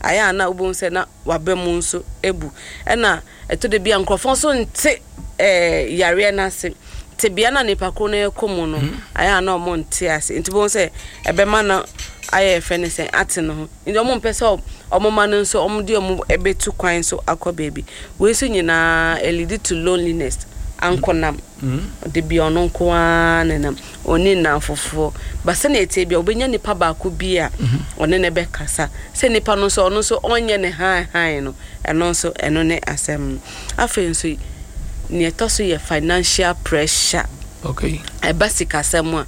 aya na ubon se na wabemu nso ebu na eto de bia nkrofon so nte yare na se te bia na nipa kro na ekomu no aya na omo nte ase nti bon se ebema na aya efe ne se ate no ho ndi omo mpese omo ma no nso omo de omo ebetu kwan so akọ baby we so nyina lead to loneliness ankonam de bia ono nko anenam oni na fofo ba se na ete bia obenya nipa ba ko bia one ne be kasa se nipa no so ono so onye ne han no eno so eno ne asem afen so ni etoso ye financial pressure. Okay. E basic asem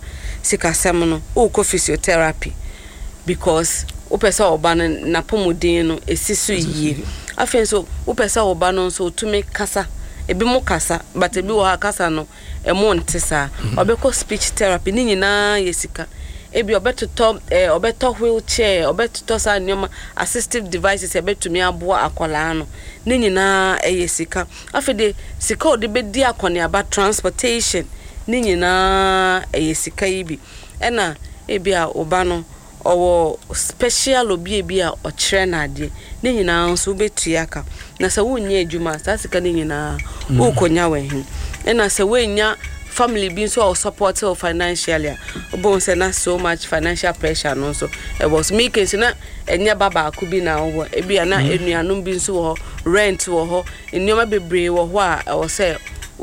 no o ko physiotherapy because o pesa oba na pomodin no esiso yie afen so o pesa oba no so tumi kasa ebi mo kasa but ebi wo kasa no e mo ntesa obeko speech therapy ni nyina yesika ebi obeto wheelchair obeto sa nyoma assistive devices ebetumi aboa akola no ni nyina yesika afede sika odi bedi akone aba transportation ni nyina yesika yibi ena ebi a oba no owo special obi ebi a okire na ade ni nyina nso betua ka na se wonye adwuma sa sika ni nyina ukonya wehin ena se wenya family being so support financially obon say na so much financial pressure no so it was making so na enya baba akubi na wo e bia na enuanum bi so ho rent wo ho enioma bebre wo ho a o say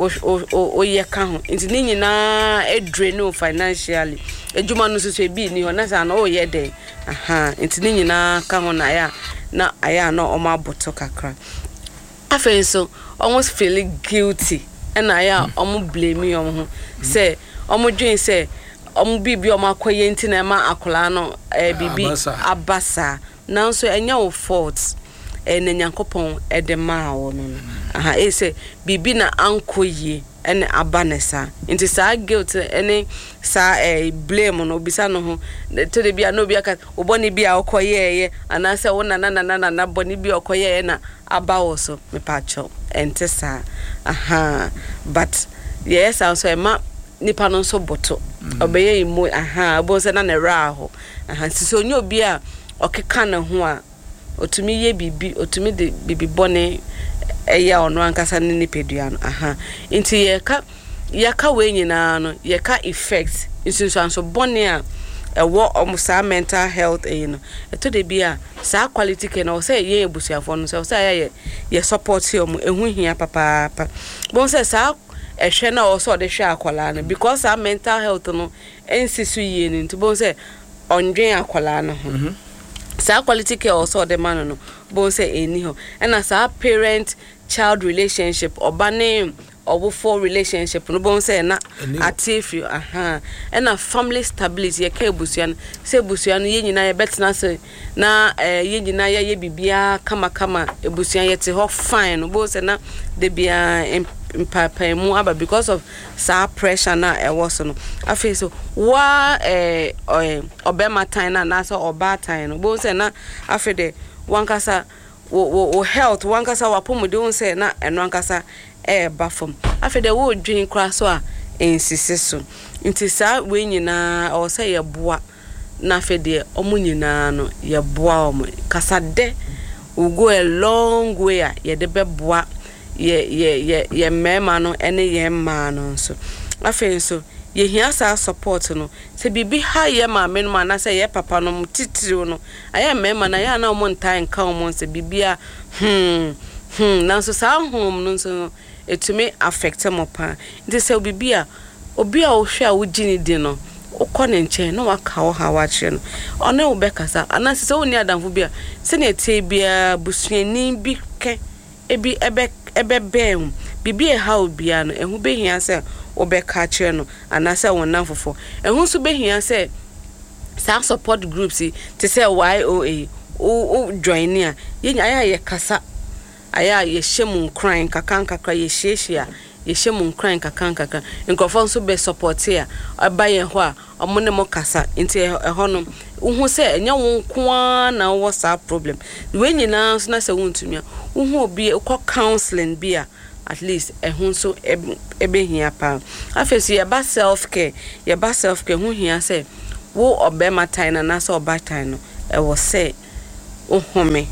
o ye ka ho nti ni nyina e drain financially ejuma no so bi ni ho na sa na o ye den nti ni nyina ka ho na aya na o ma boto kakra afen so almost feeling guilty and aya omo blame you ho say omo dwen say omo bibi omo akoye ntina ma akola no bibi abasa now so enya wo fault na nyankopon de ma wo no say bibi na ankoye ene abanesa nti sa guilt ene sa blame no bisa no ho to de bia no bia ka oboni bia okoye ana say wo na boni bia okoye na abawo so me pacho ente sa but yes also ema nipa no so boto obeye imu bo se na ra ho so onye obi a okeka na ho a otumi ye bibi otumi de bibi bone eya ono ankasa ne nipedua no nti ye ka we nyina no ye ka effect insunso bone a ewo omusa mental health no eto de bia sa quality care na o say ye ebusuafo no say ye support him ehu hia papa bon say sa ehwe na o so de hwe akola no because our mental health no ensisu ye ni nti bon say ondwen akola no ho sa quality care o so de man no bon say eni ho na sa parent child relationship obane for relationship no bon say na atifi na family stability ye ka ebusuan say ebusuan ye nyina ye betena say na ye nyina ye bibia kama ebusuan ye te ho fine no bon say na de bia impapa mu aba because of sa pressure na e was no afi so wa obema time na so oba time no bon say na afi de wankasa wo health wankasa wapomude won say na eno wankasa bafom afede wo dwen kra so a ensisi so nti sa we nyina o say ye boa na afede omo nyina no ye boa omo kasa de we go a long way a ye de beboa ye mema no ene ye ma no so afen so ye hia sa support no se bibi ha ye ma me no na say ye papa no mtitiri no aya mema na ya na omo ntan ka omo se bibia na so sa home no so etumi affect mo pa nti se obi a ohwe a wogini di no ukone nche no waka wo ha wa kire no one wo bekasa anase se woni adamfo bia se na etie bia busuani bi ke ebi ebe bem bibi ha obia no ehu behia se wo beka kire no anase wonam fofo ehu so behia se sa support groups ti se YOA o join ya aya ye kasa aya ye shemu crying kakanka ye sheshia ye shemu crying kakanka nkofo nso be support ya abaye ho a omone mo kasa nti eho no uhu se enya won kwa na wo sa problem we nyina nso na se wontumi uhu obi ko counseling bia at least ehu nso ebe hia pa afesi ye ba self care hu hia se wo obema time na so oba time no e wo se ohome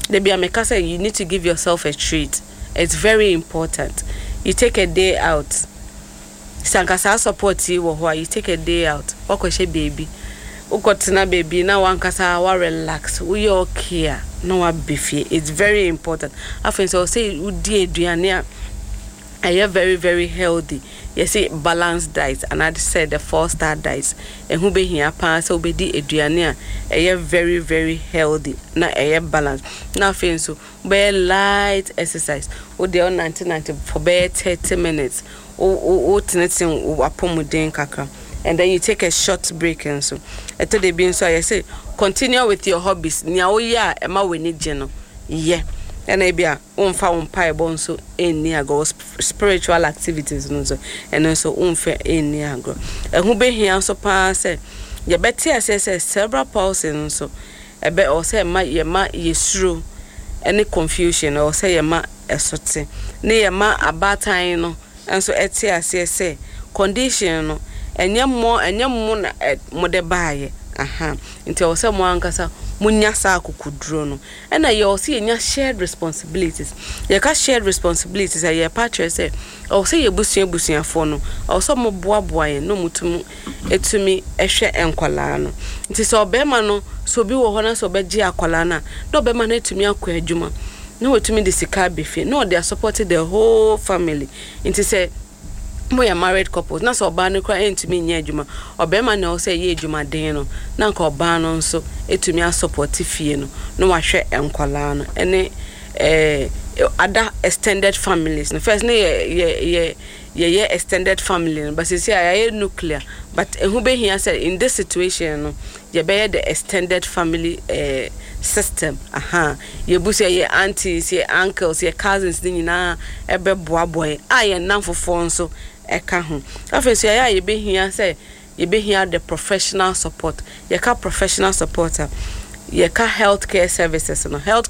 Debi ameka say you need to give yourself a treat. It's very important. You take a day out. Sankasa support you you take a day out. Okoshe baby. Ukotina baby na wankasa wa relax. We okay. No wa beefy. It's very important. After so say udi aduane a very very healthy. You see balanced diet, and I said the 4-star diet. And who be here pass so be di aduane a very very healthy. Na a balanced. Now feel so be light exercise. O dey on 1990 for be 30 minutes. O tinetin apomuden kakra. And then you take a short break and so. Eto dey be so I say continue with your hobbies. Nya o ya e ma we ni gye no. Yeah. And ebia umfa umpa so eni ago spiritual activities no so and so umfa eni ago ehu be hia so pa say ye beti asese cerebral palsy no so ebe o say ma yesuro any confusion or say ye ma esote ne ye ma abatan no enso eti asese condition no enye mo na mo de baaye nti o say mo ankasa munya sa akukudro no na ye o say nya shared responsibilities ye ka shared responsibilities ye patch say o say ye busuafo no o so mo boaboa ye no mutum etumi ehwe enkwala no nti so obema no so bi wo ho na so beji akwala na no obema na etumi akwa adwuma no wetumi de sika befe no they are supporting the whole family nti say we are married couples na so oba no kra entumi nya adwuma obema na o say ye adwuma den no na nka oba no nso etumi support fie no no wahwe enkwala no ene other extended families no first na ye extended family no but say aye nuclear but who be here say in this situation no ye be the extended family system ye busia ye aunties ye uncles ye cousins ni na ebe boaboy aye namfofo nso eka ho afenso ye be here say ye be here the professional support ye ka professional supporter ye ka healthcare services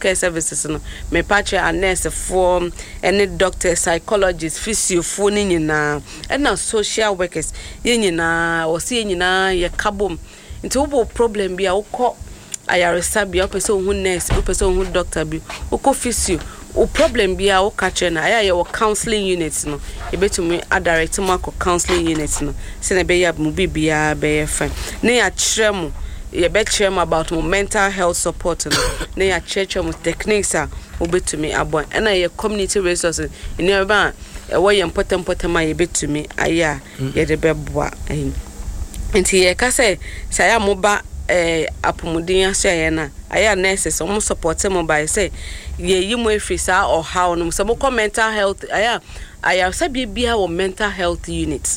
no me patch a nurse form any doctor psychologist physio for ni nyina and social workers ye nyina o se nyina ye kabom nti wo problem bia wo ayaresa bia opese hu nurse opese hu doctor bi wo physio o problem bia wo catch na aya wo counseling units no e betumi direct mo counseling units no se na be ya mu bibia be fine na ya kyerem ye be kyerem about mental health support no na ya kyerem techniques a wo betumi abon na ye community resources in eba e wo ye important ma ye betumi aya ye de beboa nti ye ka say ya mo ba apomudin ahye na aya nurses o mo support mo by say ye yimo efisa or how no so mo mental health aya say bia wo mental health units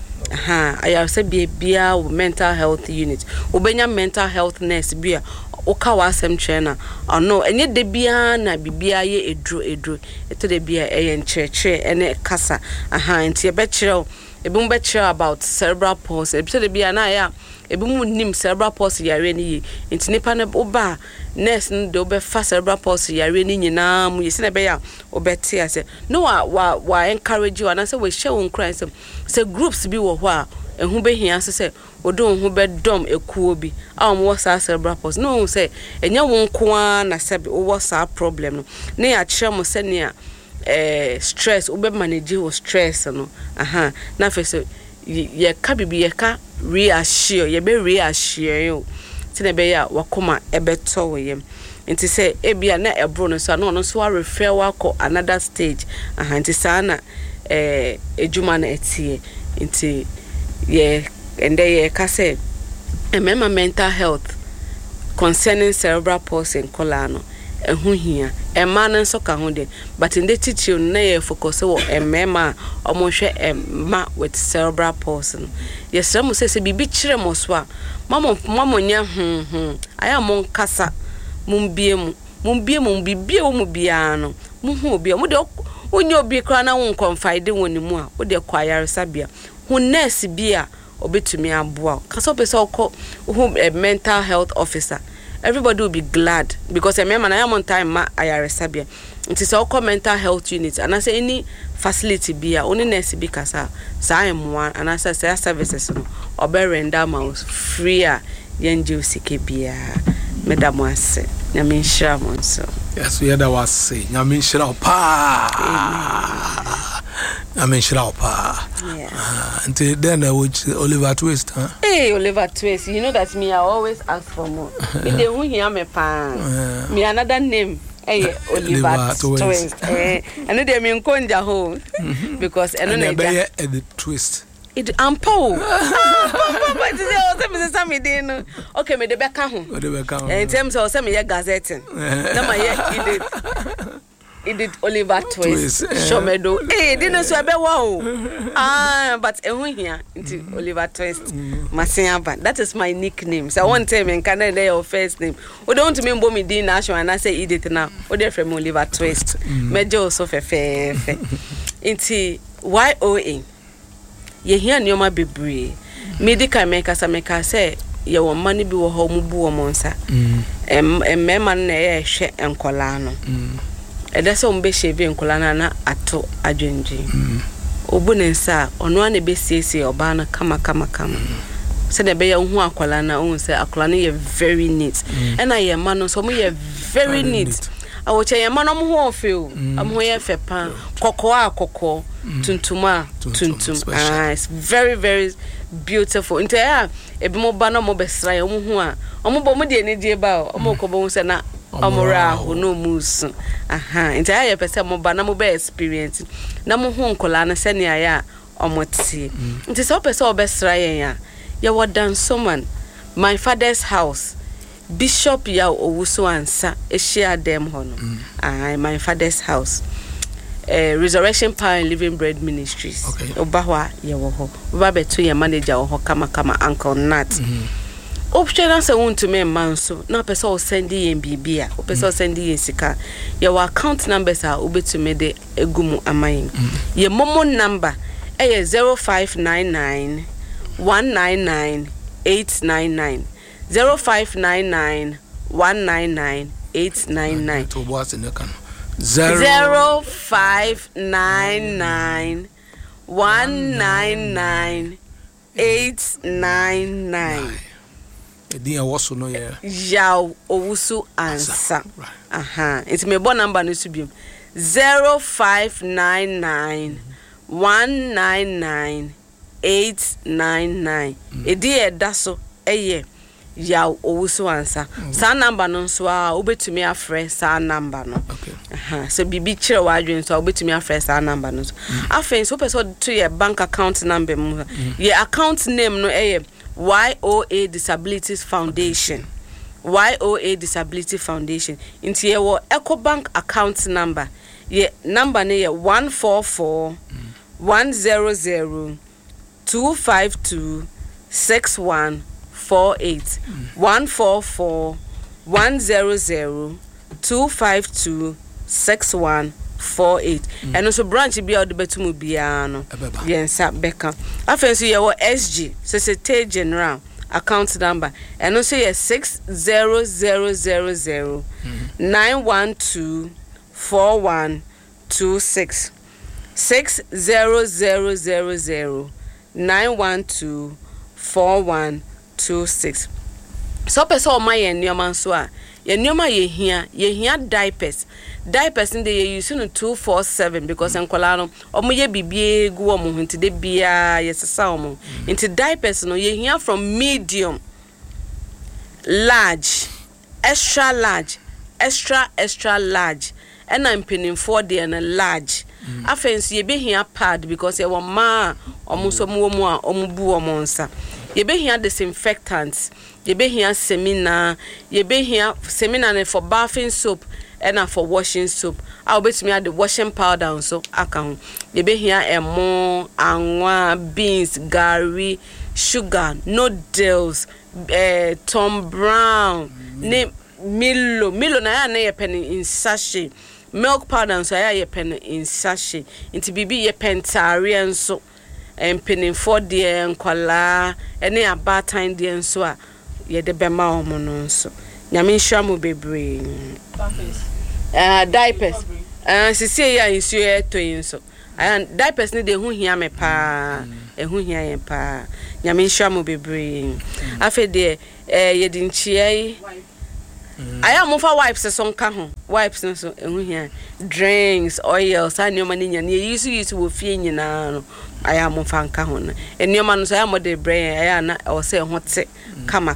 aya say bia wo mental health unit obenya mental health nurse bia o ka wa asem trainer no enye de bia na bibia ye edro eto de bia ncheche ene kasa nti e be kire ebi mo be kire about cerebral palsy ebi de bia na aya ebi mu nim cerebral palsy yare ni nti nipa na oba nurse no de obe fa cerebral palsy yare ni nyina mu yesi na be ya obete ase no wa encourage you and say we share on Christ say groups bi wo ho a ehu be hia say odo hu be dom ekuo bi a mo sa cerebral palsy no say enya won ko na say wo sa problem no na ya kire mo say ne stress ube manage wo stress no na fe so ye ka bibi ye ka reassure ye be reassure you ti na be ya wakoma ebeto we yem nti say ebia na ebro no so no so refer wako another stage nti sana ejuma na etie nti ye ende ye ka say mental health concerning cerebral palsy and colano ehu hia man nso ka ho de but in the teaching na ye focus wo emema omonhwe emma with cerebral palsy yes mo say bibi kire mo so a mamo nya aya mon kasa mumbie mu bibie wo mu bia no mu hu obi mo de onye obi kra na won confide woni mu a wo de kwa yaresa bia hu nurse bia obetumi aboa kasa opese okọ hu mental health officer. Everybody will be glad because I am on time ma ayaresabia. It is all mental health units and I say any facility be only nurse be kasa sa one and I say services no or be render mouse free yenju sike bia medamo ase. nyame nhyira mo nso. Yes, we that was say nyame nhyira pa. Nyame nhyira pa. Until then Oliver Twist, huh? Hey, Oliver Twist, you know that me I always ask for more. Me dey hu hear me pa. Me another name. Hey, Oliver Twist. And they mean konja ho because eno na the twist. It ampo. But say me dey no. Okay, me dey beka ho. In terms of say me ye gazetting. Na ma ye it Oliver Twist. Shomedo. Eh, didn't so be wow. But ehun here into Oliver Twist. Masiaba. That is my nickname. So one time in Canada your first name. We don't remember me din national and I say Edith now. We dey from Oliver Twist. Mejo so fe. Into YOA. Ye hear nyoma bebree. Medical maker say ye wo mani bi wo ho mu bu wo monsa. Mema na ye hwe enkola no. Edase ombe shebe enkola na ato adwenje. Obu ne nsa ono ane be siesie oba na kama. Se de be ye hu akola na ohun se akola no ye very neat. And I ye ma no so mo ye very neat. Awoche ye ma no mo ho ofeo. Am ho ye fe pa. Kokko tuntuma. It's very very beautiful. Into ya ebi mo ba no mo besra ye mo hu a. Omo bo mo de ni die ba o. Omo ko bo se na amora ho no musu. Into ya pese mo ba na mo be experience. Na mo hu nkola na se ne ya omoti. Into se o pese o besra ye ya. Ya wadan someone. My father's house. Bishop ya owusu ansa ehia dem ho no. My father's house. Resurrection Power and Living Bread Ministries. Obahwa ye wo ho. Oba beto ye manager wo ho kama Uncle Nat. Option say want to me man so. Na person o send ye bibia. O person send ye sika. Your account numbers are obetume de egumu amayin. Ye momo number 0599 199 899 0599 199 899 to what's in the can 0599 199 899 Edia waso no ye yaw owusu ansa it's me bon number no subim 0599 199 899 Edia daso eye yaw owusu ansa sa number no so a obetumi afre sa number no so bibi kire wadwen so obetumi afre sa number no so afen so person to your bank account number mu your account name no eye YOA Disabilities Foundation. YOA Disability Foundation. Into your EcoBank account number. Ye number ne 144 100 252 6148. 144 100 252 6148. And also branch be out the betumu biano. Yensa beka. Afenso ye wo SG, Societe General account number. And also ye 60000 912 4126. 60000 912 4126. So person o my nyoma so a ye nyoma ye hia diapers in the you use no 247 because enkola no omo ye bibie gu omo ho ntide bia yesesa omo into diapers no ye hia from medium, large, extra large, extra large, and I'm pinning for the and a large. Afenso ye be hia pad because ye wo ma omo so mo mu a omo bu omo nsa. Ye be hia disinfectants, ye be hia seminar for bathing soap and for washing soap. I'll bet me at the washing powder so account. Ye be hia emo, anwa, beans, gari, sugar, noodles, Tom Brown, Milo na ye penny in sachet. Milk powder so ye penny in sachet. Into bibi ye pentarian so penny for dear and kola any about time dear so ye de bema omo no so. Nyame hwa mo bebre. Diapers. Sisi ya insu to inso. Diapers ni de hu hia me pa. Hu hia yen pa. Nyame hwa mo bebre. Afa de ye de nchie aya mo fa wipes so nka ho wipes so ehu hia drinks oils anyoma ni nya na use wo fie nyina no aya mo fa nka ho na enioma no so aya mo de brain aya na o se ho te kama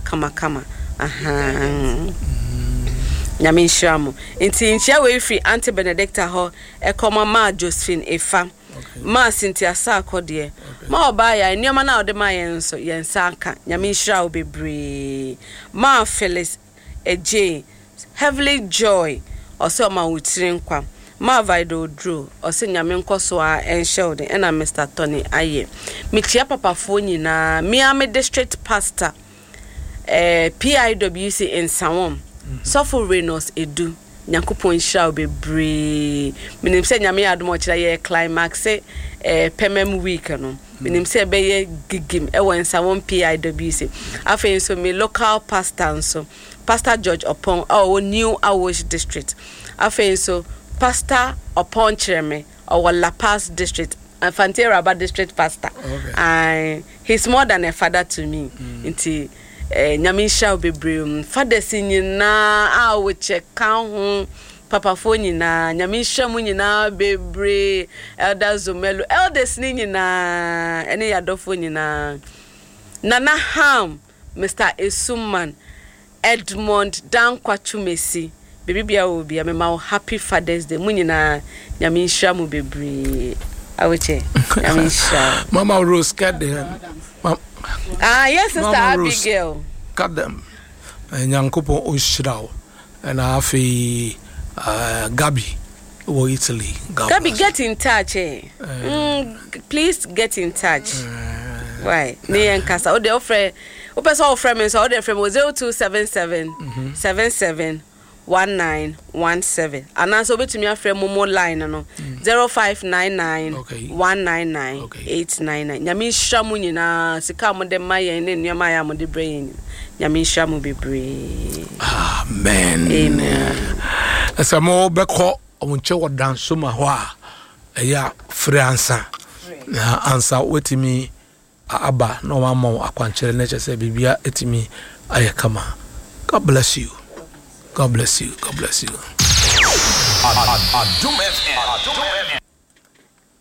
aha nyame nhyamo nti nchia we free Auntie Benedicta ho ekoma ma Josephine Efa ma Cynthia Sakode ma oba ya enioma na ode ma yen so yen sanka nyame nhyira obebre ma Phyllis Eje Heavenly Joy also ma wutirin kwa ma Vido Drew also nyame nkoso a enshelde na Mr. Tony Aye mitia papafo nyina Miami District Pastor PIWC in Sawom Sofo Reynolds Edu Nyakopon hira obebre minim se nyame adomo kira ye climax pemem week no minim se be ye gigim e won Sawom PIWC afen so me local pastor so Pastor George Upon our New Awosh district afen so Pastor Upon Chereme our La Paz district and Fantera district pastor and he's more than a father to me nti nyamisha obebre fathers nyina a wo check kan ho papa fo nyina nyamisha mu nyina bebre elder Zomelu elders nyina ene yadofo nyina Nana Ham Mr. Esumman Edmond Dankwachumesi baby bia obi amema happy Father's Day mu nyina nyamisha mu bebre awoche nyamisha Mama Rose Kadem yes, Sister Mama Abigail. Cut them. Nyankopo Oshirao. And Afi Gabi. Or Italy. Gabi, get in touch, please get in touch. Why? Me and Casa. Oh, they offer. Open so offer me. So they offer 0277 77 1917. And also bet me a friend Momo line no 0599 199 899. Nyami shamu nyina sika mo de maye ne nyama ya mo de brain. Nyami shamu bebre. Amen. Esa mo beko onche wodan so ma ho a eya free answer. Na answer wetimi aba no mama akwanchere na chese bibia etimi ayekama. God bless you. God bless you. God bless you.